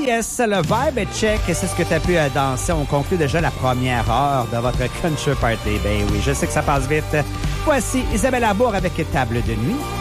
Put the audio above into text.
yes, le vibe est check. C'est ce que tu as pu danser. On conclut déjà la première heure de votre Country Party. Ben oui, je sais que ça passe vite. Voici Isabelle Labour avec Table de nuit.